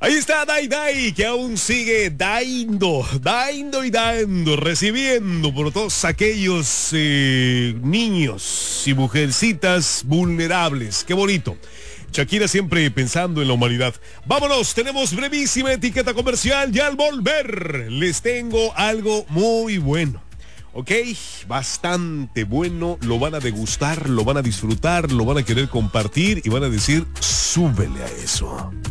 Ahí está Dai Dai, que aún sigue dando, recibiendo por todos aquellos niños y mujercitas vulnerables. Qué bonito. Shakira siempre pensando en la humanidad. Vámonos, tenemos brevísima etiqueta comercial y al volver les tengo algo muy bueno. Ok, bastante bueno, lo van a degustar, lo van a disfrutar, lo van a querer compartir y van a decir, súbele a eso.